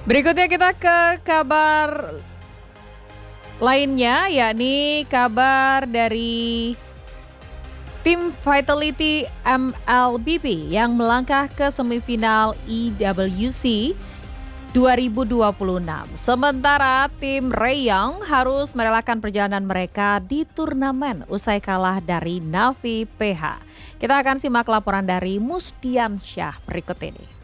Berikutnya kita ke kabar lainnya, yakni kabar dari tim Vitality MLBP yang melangkah ke semifinal IWC 2026. Sementara tim Rayong harus merelakan perjalanan mereka di turnamen usai kalah dari Navi PH. Kita akan simak laporan dari Musdiansyah berikut ini.